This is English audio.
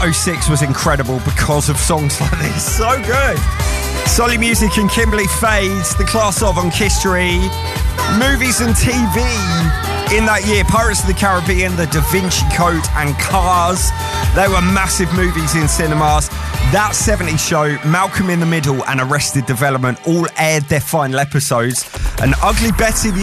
'06 was incredible because of songs like this. So good. Solly Music and Kimberly Fades, The Class Of on History. Movies and TV in that year: Pirates of the Caribbean, The Da Vinci Code and Cars. They were massive movies in cinemas. That 70s Show, Malcolm in the Middle and Arrested Development all aired their final episodes. And Ugly Betty, the